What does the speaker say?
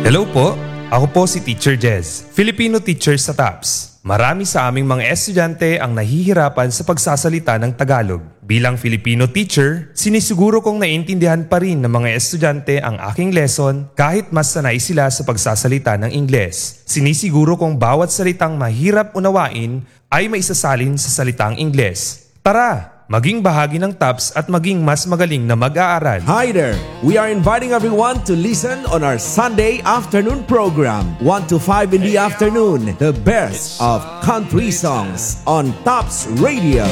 Hello po, ako po si Teacher Jez, Filipino teacher sa TAPS. Marami sa aming mga estudyante ang nahihirapan sa pagsasalita ng Tagalog. Bilang Filipino teacher, sinisiguro kong naiintindihan pa rin ng mga estudyante ang aking lesson kahit mas sanay sila sa pagsasalita ng Ingles. Sinisiguro kong bawat salitang mahirap unawain ay maisasalin sa salitang Ingles. Tara! Maging bahagi ng TAPS at maging mas magaling na mag-aaral. Hi there! We are inviting everyone to listen on our Sunday afternoon program, 1 to 5 in the afternoon, the best of country songs on TAPS Radio.